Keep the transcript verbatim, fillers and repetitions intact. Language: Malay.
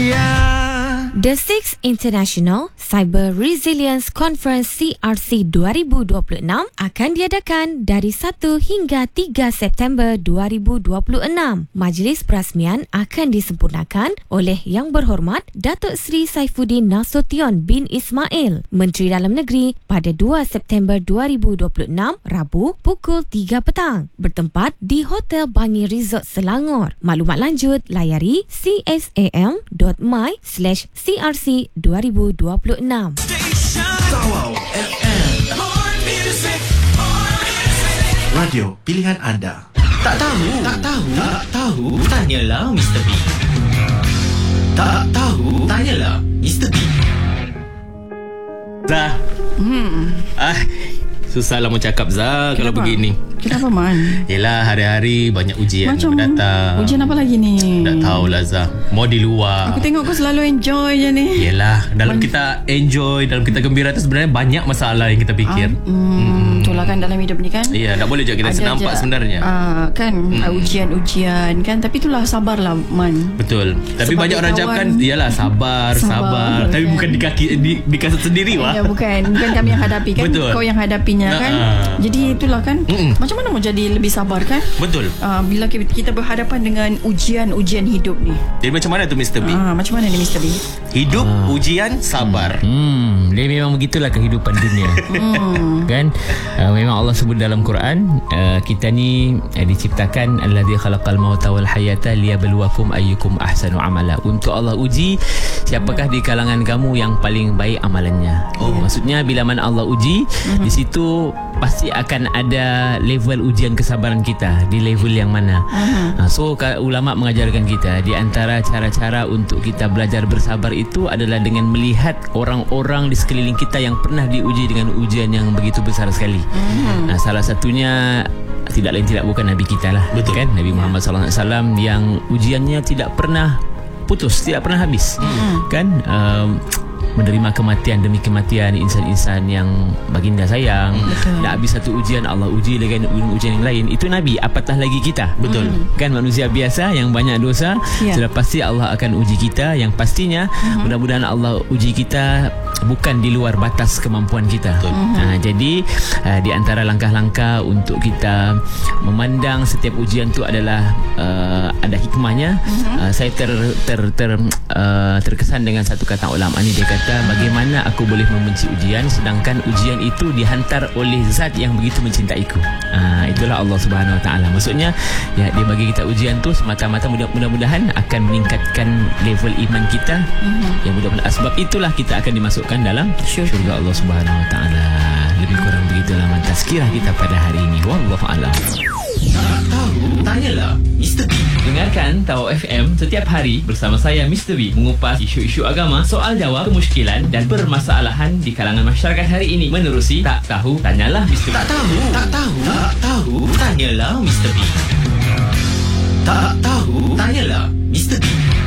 The Sixth International Cyber Resilience Conference C R C dua ribu dua puluh enam akan diadakan dari satu hingga tiga September dua ribu dua puluh enam. Majlis perasmian akan disempurnakan oleh Yang Berhormat Datuk Seri Saifuddin Nasution bin Ismail, Menteri Dalam Negeri, pada dua September dua ribu dua puluh enam, Rabu, pukul tiga petang, bertempat di Hotel Bangi Resort Selangor. Maklumat lanjut layari c s a m dot m y slash C R C dua ribu dua puluh enam. Tawau F M, radio pilihan anda. Tak tahu, tak tahu, tak tahu. Tanyalah Mister B. Tak tahu, tanyalah Mister B. Zah. Hmm. Ah, susah lah mau cakap Zah kalau begini. Kenapa Man? Yelah, hari-hari banyak ujian Macam datang. ujian apa lagi ni? Tak tahulah Zah. Mau di luar. Aku tengok kau selalu enjoy je ni. Yelah, dalam Man- kita enjoy, dalam kita gembira tu sebenarnya banyak masalah yang kita fikir. Ah, hmm, itulah kan dalam hidup ni kan. Iya, tak boleh je kita Ada senampak je, sebenarnya. ah, Kan Hmm. ujian-ujian kan. Tapi itulah sabarlah Man. Betul. Tapi Sebagai banyak orang kawan, cakapkan iyalah sabar, sabar. sabar, Tapi kan. bukan di kaki di, di kasut sendiri wah. Ya, bukan Bukan kami yang hadapi kan. Betul. Kau yang hadapinya kan. Ah. Jadi itulah kan. Mm-mm. Macam mana mau jadi lebih sabar kan. Betul. Ah, bila kita berhadapan dengan ujian-ujian hidup ni. Jadi macam mana tu Mister B? Ah, macam mana ni Mister B? Hidup, ujian, sabar. Hmm, dia memang begitulah kehidupan dunia. Hmm. Kan uh, memang Allah sebut dalam Quran, uh, kita ni uh, diciptakan allazi khalaqal mauta wal hayata liyabluwakum ayyukum ahsanu amala. Untuk Allah uji siapakah di kalangan kamu yang paling baik amalannya. Oh, maksudnya bila mana Allah uji, mm-hmm. di situ pasti akan ada level ujian kesabaran kita, di level yang mana. Uh-huh. uh, so ulama mengajarkan kita di antara cara-cara untuk kita belajar bersabar itu adalah dengan melihat orang-orang di sekeliling kita yang pernah diuji dengan ujian yang begitu besar sekali. Uh-huh. Nah, salah satunya tidak lain tidak bukan Nabi kita lah. Betul. Kan Nabi Muhammad sallallahu alaihi wasallam yang ujiannya tidak pernah putus, tidak pernah habis. Uh-huh. Kan um, menerima kematian demi kematian insan-insan yang baginda sayang. Betul. Tak habis satu ujian, Allah uji dengan ujian yang lain. Itu Nabi, apatah lagi kita. Betul. Kan manusia biasa yang banyak dosa, Ya. sudah pasti Allah akan uji kita. Yang pastinya uh-huh. mudah-mudahan Allah uji kita bukan di luar batas kemampuan kita. Uh-huh. Ha, jadi uh, di antara langkah-langkah untuk kita memandang setiap ujian tu adalah uh, ada hikmahnya. Uh-huh. uh, Saya ter, ter, ter, uh, terkesan dengan satu kata ulama ni. Dia kata, bagaimana aku boleh membenci ujian sedangkan ujian itu dihantar oleh zat yang begitu mencintaiku. Ha, itulah Allah Subhanahu Wa Taala. Maksudnya ya, dia bagi kita ujian tu semata-mata mudah-mudahan akan meningkatkan level iman kita. Uh-huh. Yang mudah-mudahan sebab itulah kita akan dimasukkan dalam syurga Allah Subhanahu Wa Taala. Lebih kurang begitulah tazkirah kita pada hari ini. Wallahu a'lam. Tak tahu, tanyalah Mister B. Dengarkan Tawau F M setiap hari bersama saya Mister B mengupas isu-isu agama, soal jawab, kemusykilan dan permasalahan di kalangan masyarakat hari ini menerusi Tak Tahu Tanyalah Mister B. Tak tahu, tak tahu, tak tahu. Tanyalah Mister B. Tak tahu, tanyalah Mister B.